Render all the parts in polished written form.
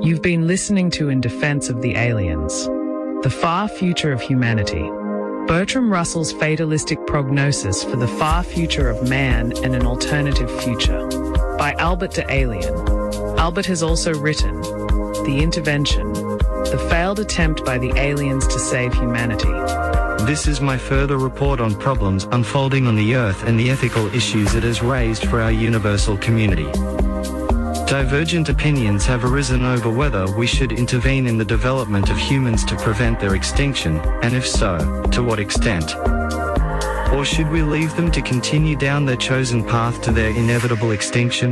You've been listening to In Defense of the Aliens, The Far Future of Humanity. Bertrand Russell's fatalistic prognosis for the far future of man and an alternative future, by Albert de Alien. Albert has also written The Intervention, the failed attempt by the aliens to save humanity. This is my further report on problems unfolding on the Earth and the ethical issues it has raised for our universal community. Divergent opinions have arisen over whether we should intervene in the development of humans to prevent their extinction, and if so, to what extent. Or should we leave them to continue down their chosen path to their inevitable extinction?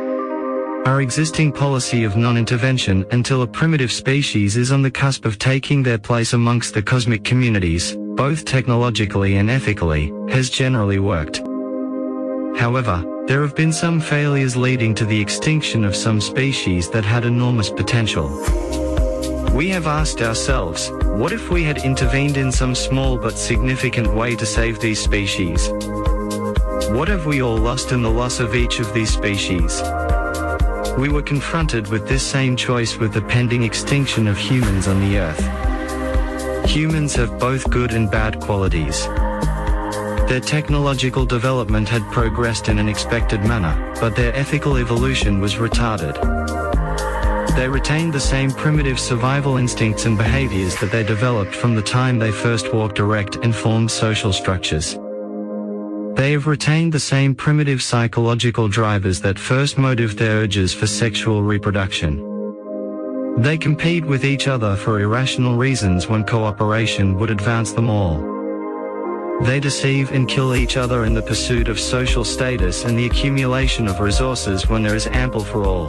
Our existing policy of non-intervention until a primitive species is on the cusp of taking their place amongst the cosmic communities, both technologically and ethically, has generally worked. However, there have been some failures leading to the extinction of some species that had enormous potential. We have asked ourselves, what if we had intervened in some small but significant way to save these species? What have we all lost in the loss of each of these species? We were confronted with this same choice with the pending extinction of humans on the Earth. Humans have both good and bad qualities. Their technological development had progressed in an expected manner, but their ethical evolution was retarded. They retained the same primitive survival instincts and behaviors that they developed from the time they first walked erect and formed social structures. They have retained the same primitive psychological drivers that first motivate their urges for sexual reproduction. They compete with each other for irrational reasons when cooperation would advance them all. They deceive and kill each other in the pursuit of social status and the accumulation of resources when there is ample for all.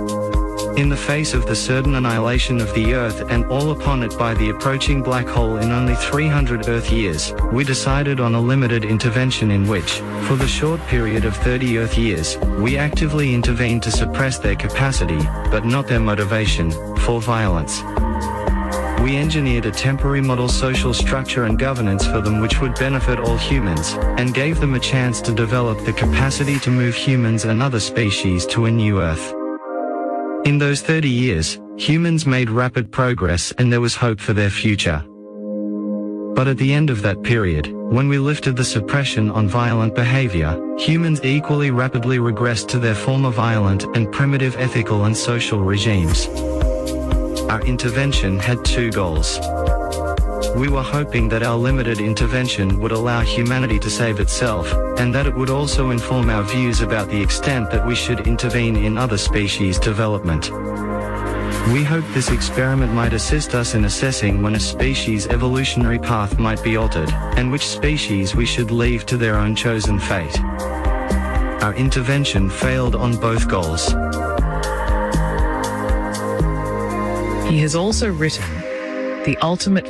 In the face of the certain annihilation of the Earth and all upon it by the approaching black hole in only 300 Earth years, we decided on a limited intervention in which, for the short period of 30 Earth years, we actively intervened to suppress their capacity, but not their motivation, for violence. We engineered a temporary model social structure and governance for them which would benefit all humans, and gave them a chance to develop the capacity to move humans and other species to a new Earth. In those 30 years, humans made rapid progress and there was hope for their future. But at the end of that period, when we lifted the suppression on violent behavior, humans equally rapidly regressed to their former violent and primitive ethical and social regimes. Our intervention had two goals. We were hoping that our limited intervention would allow humanity to save itself, and that it would also inform our views about the extent that we should intervene in other species' development. We hoped this experiment might assist us in assessing when a species' evolutionary path might be altered, and which species we should leave to their own chosen fate. Our intervention failed on both goals. He has also written The Ultimate